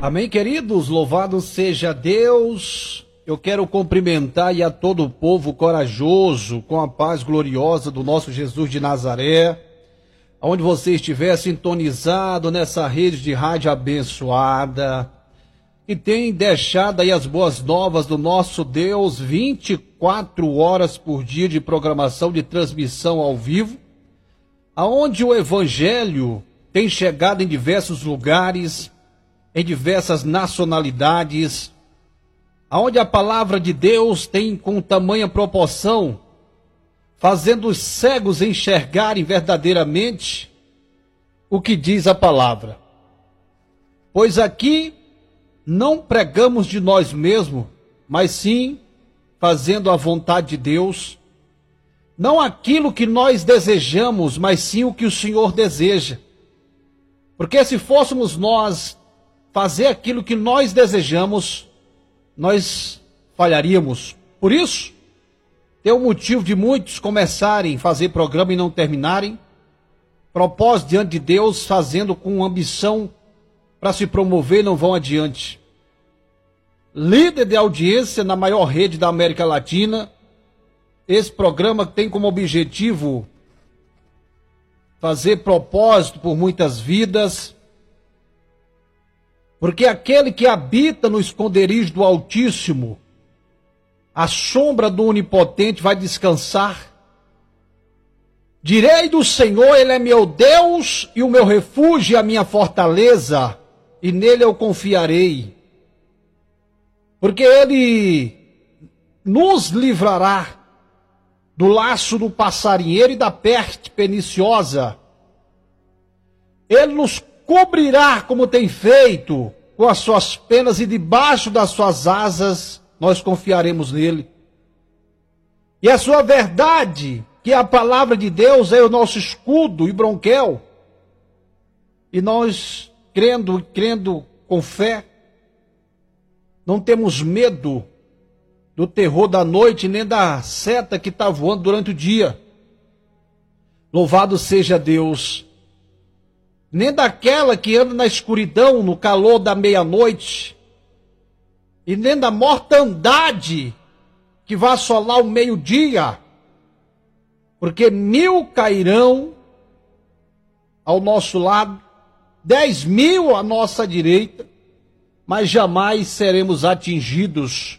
Amém, queridos? Louvado seja Deus. Eu quero cumprimentar a todo o povo corajoso com a paz gloriosa do nosso Jesus de Nazaré. Onde você estiver sintonizado nessa rede de rádio abençoada, e tem deixado aí as boas novas do nosso Deus, 24 horas por dia de programação de transmissão ao vivo, aonde o Evangelho tem chegado em diversos lugares, em diversas nacionalidades, aonde a palavra de Deus tem com tamanha proporção, fazendo os cegos enxergarem verdadeiramente o que diz a palavra. Pois aqui não pregamos de nós mesmos, mas sim fazendo a vontade de Deus, não aquilo que nós desejamos, mas sim o que o Senhor deseja. Porque se fôssemos nós fazer aquilo que nós desejamos, nós falharíamos. Por isso, tem um motivo de muitos começarem a fazer programa e não terminarem, propósito diante de Deus, fazendo com ambição para se promover, não vão adiante. Líder de audiência na maior rede da América Latina, esse programa tem como objetivo fazer propósito por muitas vidas, porque aquele que habita no esconderijo do Altíssimo, a sombra do Onipotente vai descansar. Direi do Senhor, Ele é meu Deus e o meu refúgio e a minha fortaleza, e nele eu confiarei. Porque Ele nos livrará do laço do passarinheiro e da peste perniciosa. Ele nos cobrirá como tem feito com as suas penas e debaixo das suas asas nós confiaremos nele. E a sua verdade, que é a palavra de Deus, é o nosso escudo e bronquel. E nós, crendo com fé, não temos medo do terror da noite, nem da seta que está voando durante o dia. Louvado seja Deus. Nem daquela que anda na escuridão, no calor da meia-noite, e nem da mortandade que vai assolar o meio-dia, porque 1000 cairão ao nosso lado, 10.000 à nossa direita, mas jamais seremos atingidos.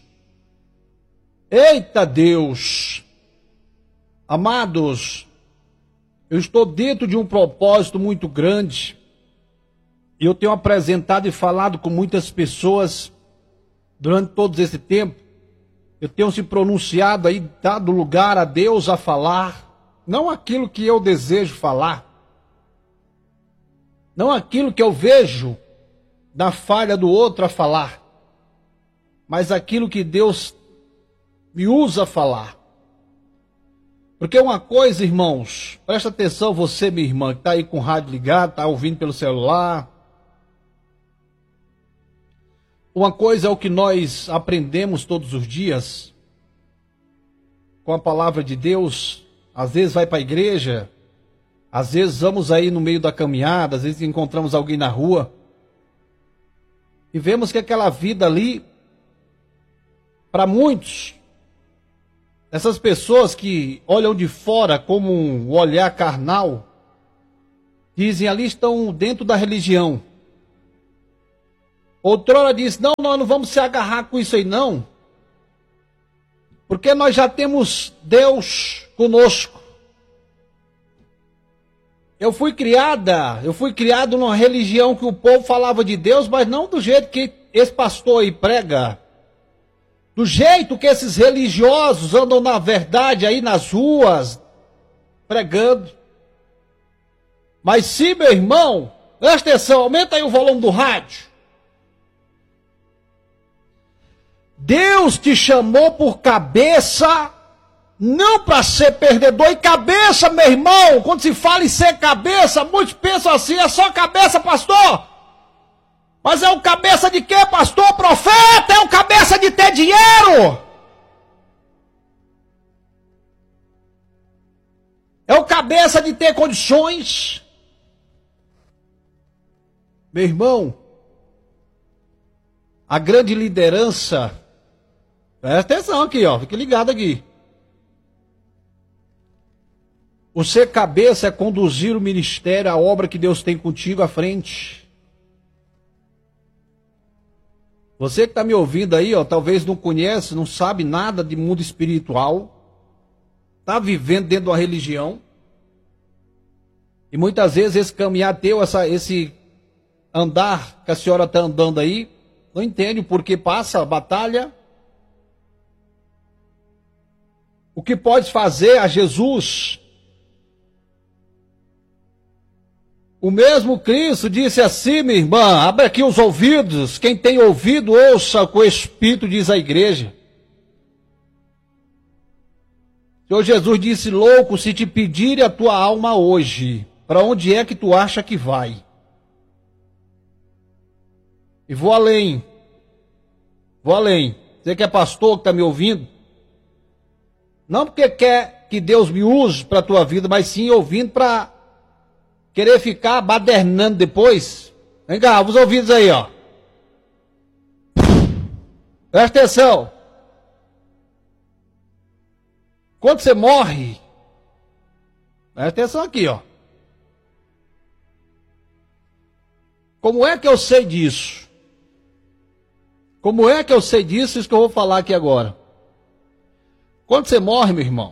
Eita Deus! Amados, eu estou dentro de um propósito muito grande, e eu tenho apresentado e falado com muitas pessoas durante todo esse tempo. Eu tenho se pronunciado aí, dado lugar a Deus a falar, não aquilo que eu desejo falar, não aquilo que eu vejo da falha do outro a falar, mas aquilo que Deus me usa a falar. Porque uma coisa, irmãos, presta atenção, você, minha irmã, que está aí com o rádio ligado, está ouvindo pelo celular. Uma coisa é o que nós aprendemos todos os dias com a palavra de Deus. Às vezes vai para a igreja, às vezes vamos aí no meio da caminhada, às vezes encontramos alguém na rua e vemos que aquela vida ali, para muitos, essas pessoas que olham de fora como um olhar carnal, dizem ali estão dentro da religião. Outrora disse, não, nós não vamos se agarrar com isso aí não, porque nós já temos Deus conosco. Eu fui criado numa religião que o povo falava de Deus, mas não do jeito que esse pastor aí prega, do jeito que esses religiosos andam na verdade aí nas ruas, pregando. Mas sim, meu irmão, presta atenção, aumenta aí o volume do rádio. Deus te chamou por cabeça, não para ser perdedor. E cabeça, meu irmão, quando se fala em ser cabeça, muitos pensam assim, é só cabeça, pastor. Mas é o cabeça de quê, pastor? Profeta, é o cabeça de ter dinheiro. É o cabeça de ter condições. Meu irmão, A grande liderança, presta atenção aqui, ó, fique ligado aqui. O ser cabeça é conduzir o ministério, a obra que Deus tem contigo à frente. Você que está me ouvindo aí, ó, talvez não conhece, não sabe nada de mundo espiritual, está vivendo dentro de uma religião, e muitas vezes esse caminhar teu, esse andar que a senhora está andando aí, não entende o porquê passa a batalha. O que pode fazer a Jesus? O mesmo Cristo disse assim, minha irmã, abre aqui os ouvidos, quem tem ouvido, ouça o que o Espírito diz à igreja. O Senhor Jesus disse, louco, se te pedirem a tua alma hoje, para onde é que tu acha que vai? E vou além. Você que é pastor, que está me ouvindo, não porque quer que Deus me use para a tua vida, mas sim ouvindo para querer ficar badernando depois. Vem cá, os ouvidos aí, ó. Presta atenção. Quando você morre, presta atenção aqui, ó. Como é que eu sei disso? Como é que eu sei disso? Isso que eu vou falar aqui agora. Quando você morre, meu irmão.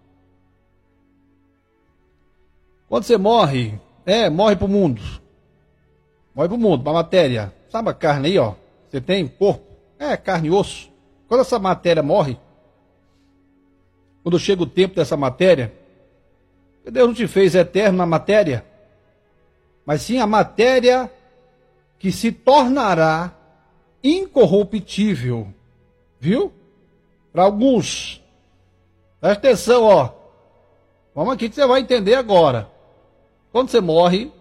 Quando você morre, morre pro mundo. Morre pro mundo, pra matéria. Sabe a carne aí, ó? Você tem corpo? Carne e osso. Quando essa matéria morre, quando chega o tempo dessa matéria, Deus não te fez eterno na matéria, mas sim a matéria que se tornará incorruptível. Viu? Para alguns. Presta atenção, ó. Vamos aqui que você vai entender agora. Quando você morre,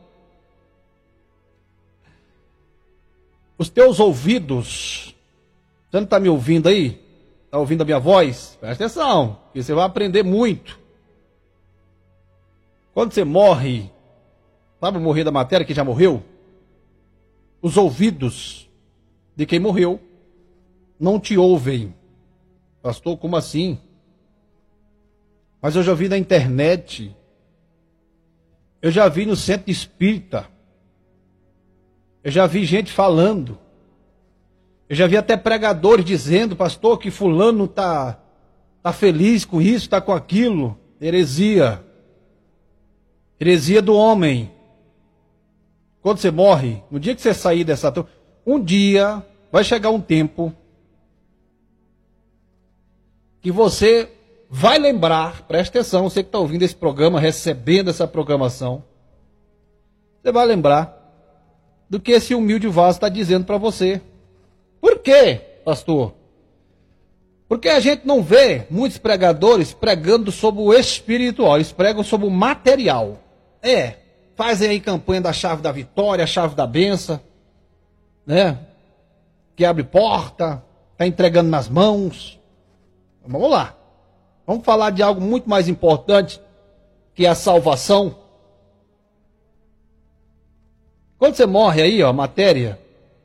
os teus ouvidos, você não está me ouvindo aí? Está ouvindo a minha voz? Presta atenção, que você vai aprender muito. Quando você morre, sabe morrer da matéria que já morreu? Os ouvidos de quem morreu não te ouvem. Pastor, como assim? Mas eu já vi na internet, eu já vi no centro espírita, eu já vi gente falando, eu já vi até pregadores dizendo, pastor, que fulano tá feliz com isso, tá com aquilo. Heresia. Heresia do homem. Quando você morre, no dia que você sair dessa... Um dia vai chegar um tempo que você vai lembrar, presta atenção, você que está ouvindo esse programa, recebendo essa programação, você vai lembrar do que esse humilde vaso está dizendo para você. Por quê, pastor? Porque a gente não vê muitos pregadores pregando sobre o espiritual, eles pregam sobre o material. Fazem aí campanha da chave da vitória, a chave da benção, né? Que abre porta, está entregando nas mãos. Vamos lá. Vamos falar de algo muito mais importante, que é a salvação. Quando você morre aí, ó, matéria,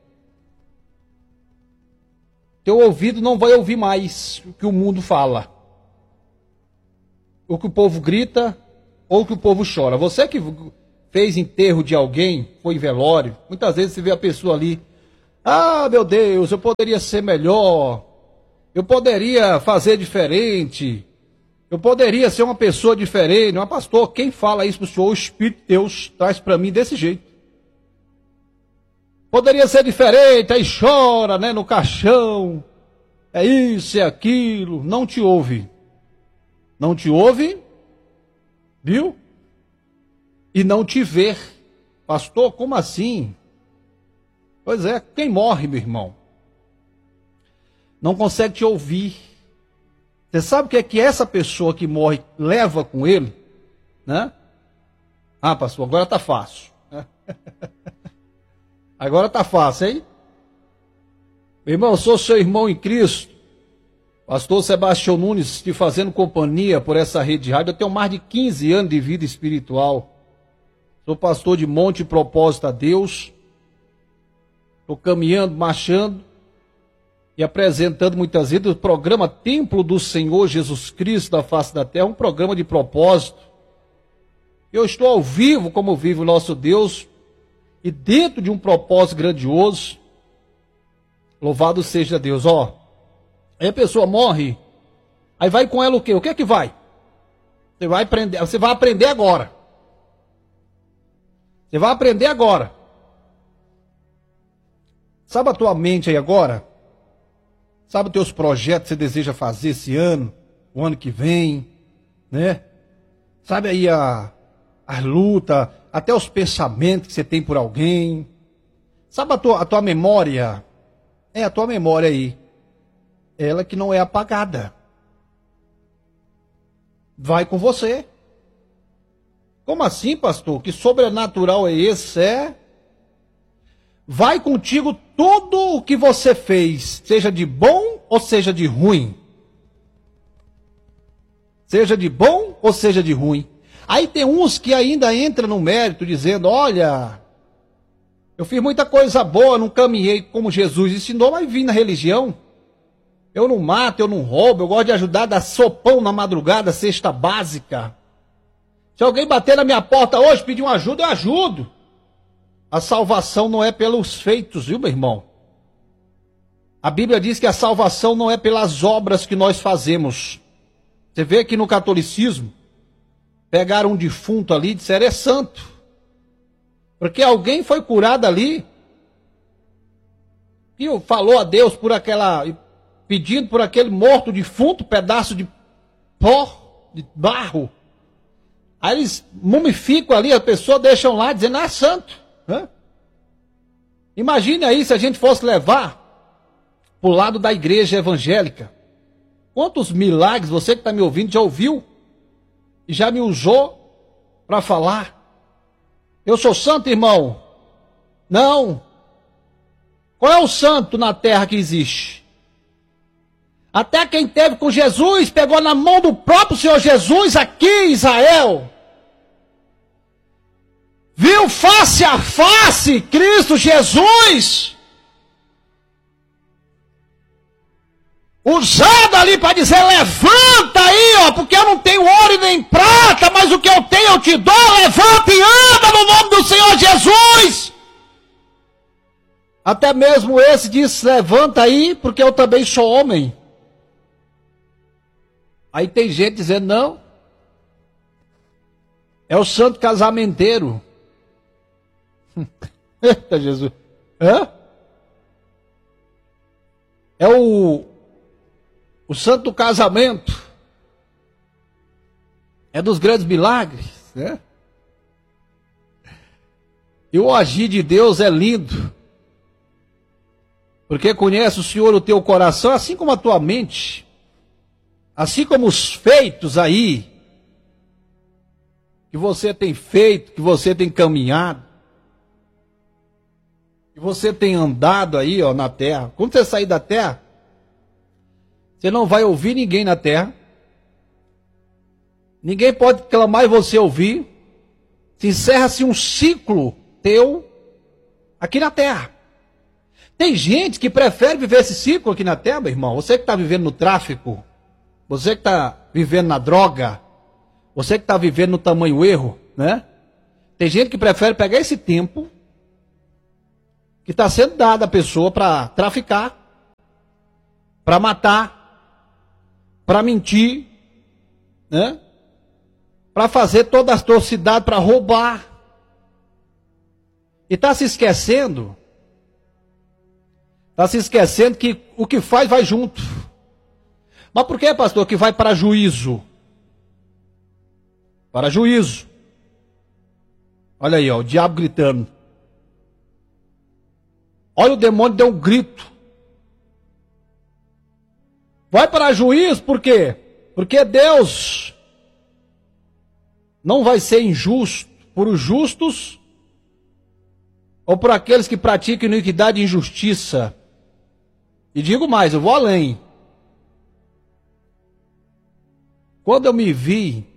teu ouvido não vai ouvir mais o que o mundo fala, o que o povo grita, ou o que o povo chora. Você que fez enterro de alguém, foi em velório, muitas vezes você vê a pessoa ali, ah, meu Deus, eu poderia ser melhor, eu poderia fazer diferente, eu poderia ser uma pessoa diferente. Mas pastor, quem fala isso para o senhor? O Espírito de Deus traz para mim desse jeito. Poderia ser diferente, aí chora, né, no caixão, é isso, é aquilo, não te ouve. Não te ouve, viu? E não te ver. Pastor, como assim? Pois é, quem morre, meu irmão, não consegue te ouvir. Você sabe o que é que essa pessoa que morre leva com ele? Né? Ah, pastor, agora tá fácil. Agora tá fácil, hein? Meu irmão, eu sou seu irmão em Cristo. Pastor Sebastião Nunes, te fazendo companhia por essa rede de rádio. Eu tenho mais de 15 anos de vida espiritual. Sou pastor de Monte Propósito a Deus. Estou caminhando, marchando. e apresentando muitas vezes o programa Templo do Senhor Jesus Cristo da face da terra, um programa de propósito. Eu estou ao vivo como vive o nosso Deus e dentro de um propósito grandioso. Louvado seja Deus. Aí a pessoa morre, aí vai com ela o quê? O que é que vai? Você vai aprender agora. Você vai aprender agora. Sabe a tua mente aí agora? Sabe os teus projetos que você deseja fazer esse ano, o ano que vem, né? Sabe aí a luta, até os pensamentos que você tem por alguém. Sabe a tua memória? A tua memória aí. Ela que não é apagada. Vai com você. Como assim, pastor? Que sobrenatural é esse? Vai contigo tudo o que você fez, seja de bom ou seja de ruim. Seja de bom ou seja de ruim. Aí tem uns que ainda entram no mérito dizendo, olha, eu fiz muita coisa boa, não caminhei como Jesus ensinou, mas vim na religião. Eu não mato, eu não roubo, eu gosto de ajudar, dar sopão na madrugada, cesta básica. Se alguém bater na minha porta hoje, pedir uma ajuda, eu ajudo. A salvação não é pelos feitos, viu, meu irmão? A Bíblia diz que a salvação não é pelas obras que nós fazemos. Você vê que no catolicismo, pegaram um defunto ali e disseram, é santo. Porque alguém foi curado ali e falou a Deus por pedindo por aquele morto defunto, pedaço de pó, de barro. Aí eles mumificam ali, a pessoa deixam lá dizendo, é santo. Imagine aí se a gente fosse levar para o lado da igreja evangélica. Quantos milagres você que está me ouvindo já ouviu e já me usou para falar? Eu sou santo, irmão? Não. Qual é o santo na terra que existe? Até quem teve com Jesus, pegou na mão do próprio Senhor Jesus aqui em Israel. Viu face a face Cristo Jesus. Usado ali para dizer, levanta aí, porque eu não tenho ouro e nem prata, mas o que eu tenho eu te dou, levanta e anda no nome do Senhor Jesus. Até mesmo esse disse, levanta aí, porque eu também sou homem. Aí tem gente dizendo, não, é o santo casamenteiro. Eita Jesus. É o santo do casamento. É dos grandes milagres, né? E o agir de Deus é lindo. Porque conhece o Senhor o teu coração, assim como a tua mente. Assim como os feitos aí, que você tem feito, que você tem caminhado, que você tem andado aí, na terra. Quando você sair da terra, você não vai ouvir ninguém na terra. Ninguém pode clamar e você ouvir. Se encerra-se um ciclo teu aqui na terra. Tem gente que prefere viver esse ciclo aqui na terra, meu irmão. Você que está vivendo no tráfico, você que está vivendo na droga, você que está vivendo no tamanho erro, né? Tem gente que prefere pegar esse tempo que está sendo dado à pessoa para traficar, para matar, para mentir, né? Para fazer toda a atrocidade, para roubar. E está se esquecendo que o que faz vai junto. Mas por que, pastor, que vai para juízo? Para juízo. Olha aí, o diabo gritando. Olha, o demônio deu um grito. Vai para juízo, por quê? Porque Deus não vai ser injusto por os justos ou por aqueles que praticam iniquidade e injustiça. E digo mais, eu vou além. Quando eu me vi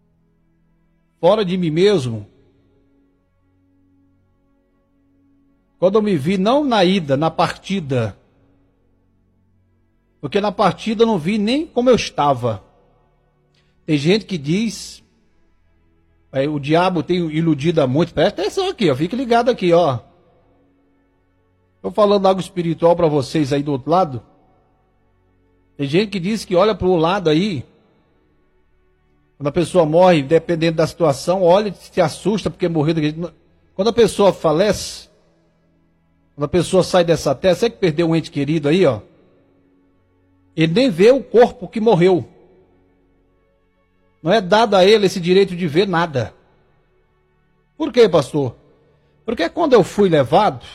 fora de mim mesmo, Quando eu me vi, não na ida, na partida. Porque na partida eu não vi nem como eu estava. Tem gente que diz, o diabo tem iludido a muitos. Presta atenção aqui, ó, fique ligado aqui, ó. Estou falando algo espiritual para vocês aí do outro lado. Tem gente que diz que olha para o lado aí, quando a pessoa morre, dependendo da situação, olha e se assusta porque morreu. Quando a pessoa falece, quando a pessoa sai dessa terra, você que perdeu um ente querido aí, ó, ele nem vê o corpo que morreu. Não é dado a ele esse direito de ver nada. Por quê, pastor? Porque quando eu fui levado,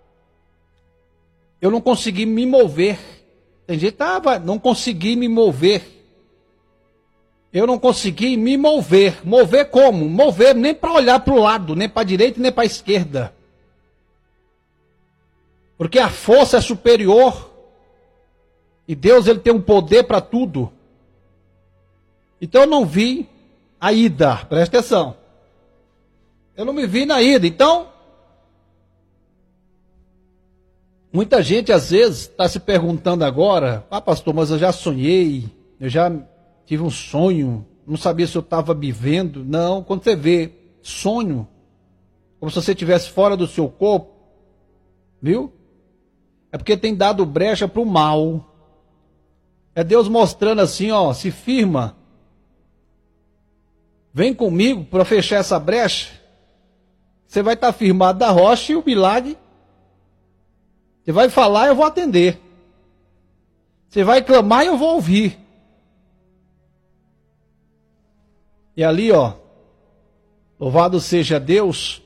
eu não consegui me mover. Tem gente que não consegui me mover. Eu não consegui me mover. Mover como? Mover nem para olhar para o lado, nem para a direita, nem para a esquerda. Porque a força é superior. E Deus, ele tem um poder para tudo. Então eu não vi a ida. Presta atenção. Eu não me vi na ida. Então, muita gente às vezes está se perguntando agora, pastor, mas eu já sonhei, eu já tive um sonho, não sabia se eu estava vivendo. Não, quando você vê sonho, como se você estivesse fora do seu corpo, viu? É porque tem dado brecha para o mal. É Deus mostrando assim, ó, se firma. Vem comigo para fechar essa brecha. Você vai estar firmado da rocha e o milagre. Você vai falar, eu vou atender. Você vai clamar, eu vou ouvir. E ali, ó, louvado seja Deus.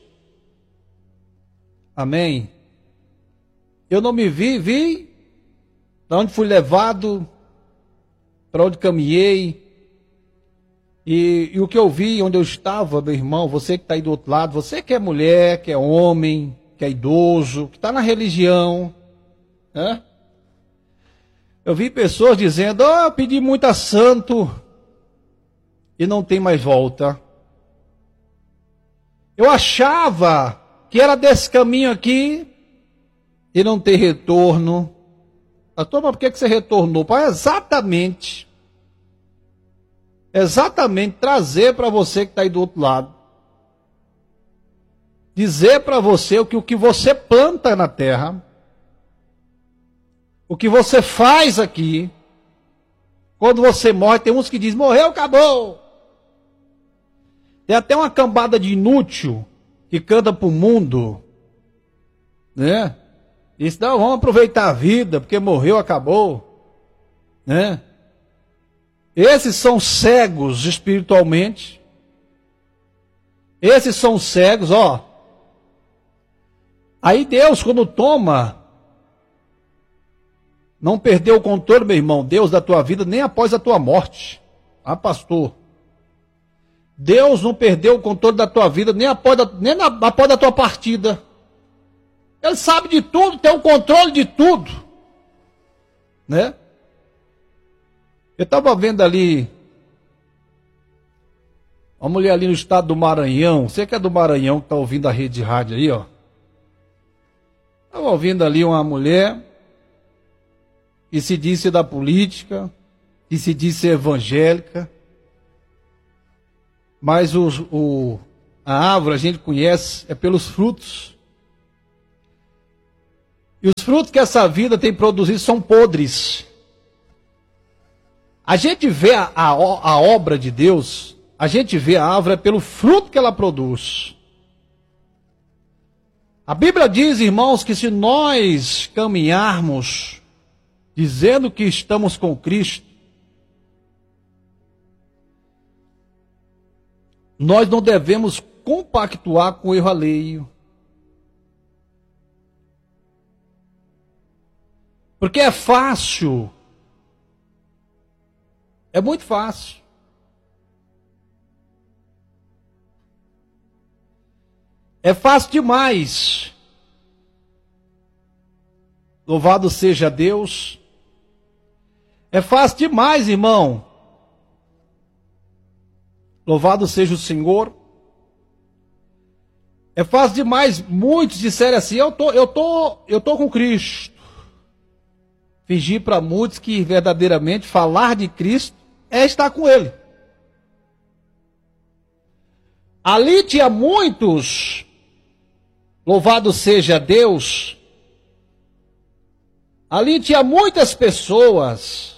Amém. Eu não me vi para onde fui levado, para onde caminhei. E o que eu vi, onde eu estava, meu irmão, você que está aí do outro lado, você que é mulher, que é homem, que é idoso, que está na religião, né? Eu vi pessoas dizendo, eu pedi muito a santo e não tem mais volta. Eu achava que era desse caminho aqui e não tem retorno. Pastor, mas por que você retornou? Para exatamente trazer para você que está aí do outro lado. Dizer para você o que você planta na terra, o que você faz aqui. Quando você morre, tem uns que dizem, morreu, acabou. Tem até uma cambada de inútil que canta para o mundo, né? Diz, não, vamos aproveitar a vida, porque morreu, acabou, né? Esses são cegos espiritualmente. Esses são cegos, ó. Aí Deus, quando toma, não perdeu o controle, meu irmão, Deus, da tua vida, nem após a tua morte. Ah, pastor. Deus não perdeu o controle da tua vida, nem após da tua partida. Ele sabe de tudo, tem o controle de tudo. Né? Eu estava vendo ali, uma mulher ali no estado do Maranhão, você que é do Maranhão, que está ouvindo a rede de rádio aí, ó. Estava ouvindo ali uma mulher que se disse da política, que se disse evangélica, mas a árvore a gente conhece é pelos frutos. E os frutos que essa vida tem produzido são podres. A gente vê a obra de Deus, a gente vê a árvore pelo fruto que ela produz. A Bíblia diz, irmãos, que se nós caminharmos dizendo que estamos com Cristo, nós não devemos compactuar com o erro alheio. Porque é fácil. É muito fácil. É fácil demais. Louvado seja Deus. É fácil demais, irmão. Louvado seja o Senhor. É fácil demais muitos disserem assim, eu tô com Cristo. Fingir para muitos que verdadeiramente falar de Cristo é estar com Ele. Ali tinha muitos, louvado seja Deus, ali tinha muitas pessoas